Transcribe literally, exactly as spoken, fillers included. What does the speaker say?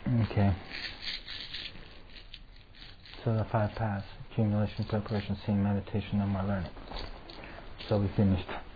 Okay. So the five paths: accumulation, preparation, seeing, meditation, and more learning. So we finished.